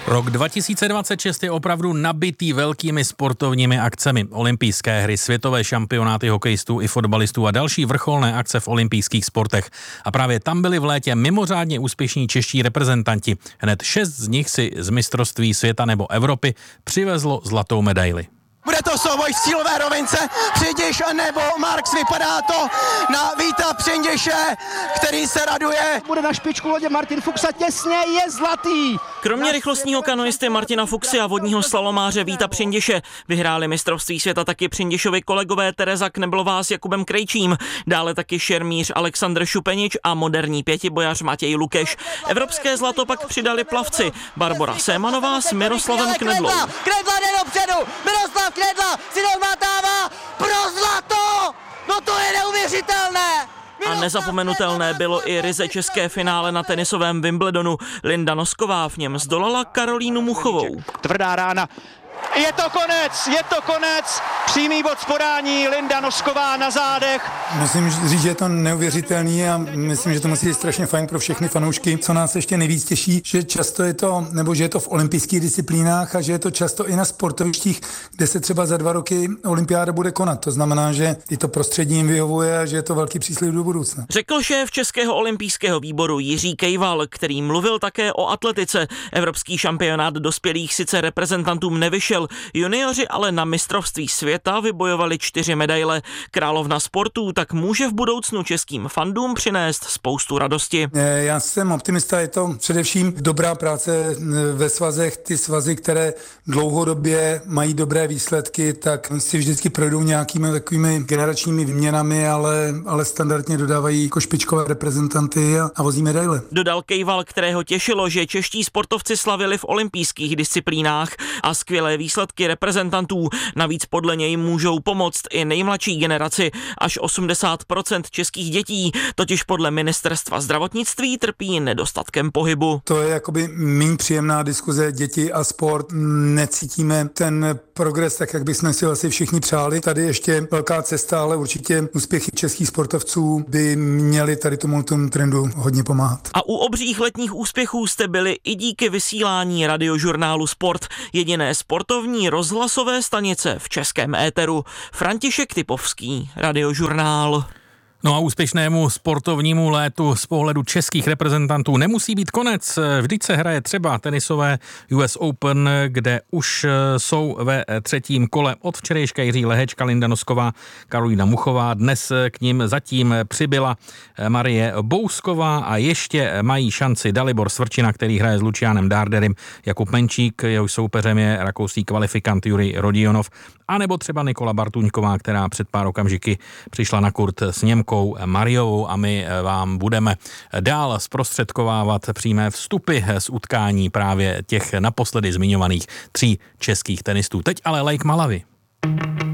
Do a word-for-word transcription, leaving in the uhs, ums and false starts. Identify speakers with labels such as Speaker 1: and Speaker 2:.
Speaker 1: Rok dva tisíce dvacet šest je opravdu nabitý velkými sportovními akcemi. Olympijské hry, světové šampionáty hokejistů i fotbalistů a další vrcholné akce v olympijských sportech. A právě tam byli v létě mimořádně úspěšní čeští reprezentanti. Hned šest z nich si z mistrovství světa nebo Evropy přivezlo zlatou medaili.
Speaker 2: Bude to souboj v cílové rovince, Přindiš nebo Marks, vypadá to na Víta Přindiše, který se raduje.
Speaker 3: Bude na špičku lodě Martin Fuchs, těsně je zlatý.
Speaker 4: Kromě rychlostního kanoisty Martina Fuchsy a vodního slalomáře Víta Přindiše vyhráli mistrovství světa taky Přindišovi kolegové Tereza Kneblová s Jakubem Krejčím, dále taky šermíř Alexandr Šupenič a moderní pětibojař Matěj Lukeš. Evropské zlato pak přidali plavci Barbora Sémanová s Miroslavem Knedlou.
Speaker 2: Knedla jde dopředu, Miroslav Knedla si neumátává pro zlato, no to je neuvěřitelné.
Speaker 4: A nezapomenutelné bylo i ryze české finále na tenisovém Wimbledonu. Linda Nosková v něm zdolala Karolínu Muchovou.
Speaker 3: Tvrdá rána. Je to konec, je to konec. Přímý bod z podání, Linda Nosková na zádech.
Speaker 5: Musím říct, že je to neuvěřitelný a myslím, že to musí být strašně fajn pro všechny fanoušky. Co nás ještě nejvíc těší, že často je to, nebo že je to v olympijských disciplínách a že je to často i na sportovištích, kde se třeba za dva roky olympiáda bude konat. To znamená, že i to prostředí jim vyhovuje a že je to velký příslib do budoucna.
Speaker 4: Řekl šéf Českého olympijského výboru Jiří Kejval, který mluvil také o atletice. Evropský šampionát dospělých sice reprezentantům nevyšel, junioři ale na mistrovství světa vybojovali čtyři medaile. Královna sportů tak může v budoucnu českým fandům přinést spoustu radosti.
Speaker 5: Já jsem optimista, je to především dobrá práce ve svazech. Ty svazy, které dlouhodobě mají dobré výsledky, tak si vždycky projdou nějakými takovými generačními výměnami, ale, ale standardně dodávají jako špičkové reprezentanty a, a vozí medaile.
Speaker 4: Dodal Kejval, kterého těšilo, že čeští sportovci slavili v olympijských disciplínách a skvělé výsledky reprezentantů. Navíc podle něj můžou pomoct i nejmladší generaci. Až osmdesát procent českých dětí totiž podle ministerstva zdravotnictví trpí nedostatkem pohybu.
Speaker 5: To je jakoby méně příjemná diskuze, děti a sport. Necítíme ten progres tak, jak bychom si asi všichni přáli. Tady ještě velká cesta, ale určitě úspěchy českých sportovců by měly tady tomu, tomu trendu hodně pomáhat.
Speaker 4: A u obřích letních úspěchů jste byli i díky vysílání radiožurnálu Sport, jediné sportovní rozhlasové stanice v českém éteru. František Typovský, Radiožurnál.
Speaker 1: No a úspěšnému sportovnímu létu z pohledu českých reprezentantů nemusí být konec. Vždyť se hraje třeba tenisové U S Open, kde už jsou ve třetím kole od včerejška Jiří Lehečka, Linda Nosková, Karolína Muchová. Dnes k nim zatím přibyla Marie Bousková a ještě mají šanci Dalibor Svrčina, který hraje s Lucianem Darderem, Jakub Menčík, jehož soupeřem je rakouský kvalifikant Jurij Rodionov, anebo třeba Nikola Bartuňková, která před pár okamžiky přišla na kurt s Němkou Mariovou a my vám budeme dál zprostředkovávat přímé vstupy z utkání právě těch naposledy zmiňovaných tří českých tenistů. Teď ale Lake Malawi.